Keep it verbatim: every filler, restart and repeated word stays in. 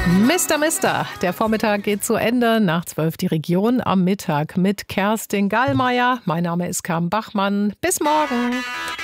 Mister Mister, der Vormittag geht zu Ende. Nach zwölf die Region am Mittag mit Kerstin Gallmeier. Mein Name ist Carmen Bachmann. Bis morgen.